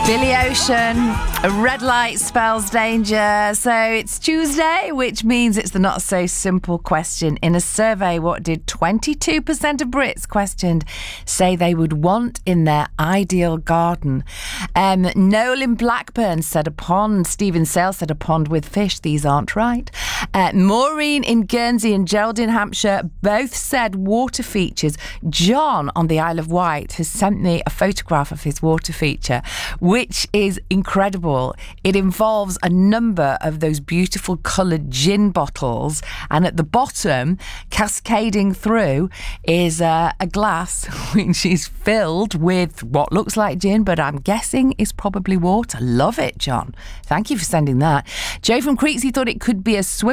Billy Ocean, a red light spells danger. So it's Tuesday, which means it's the not so simple question. In a survey, what did 22% of Brits questioned say they would want in their ideal garden? Noel in Blackburn said a pond. Stephen Sale said a pond with fish. These aren't right. Maureen in Guernsey and Gerald in Hampshire both said water features. John on the Isle of Wight has sent me a photograph of his water feature, which is incredible. It involves a number of those beautiful coloured gin bottles, and at the bottom, cascading through, is a glass which is filled with what looks like gin, but I'm guessing is probably water. Love it, John. Thank you for sending that. Joe from Creeksy thought it could be a swimming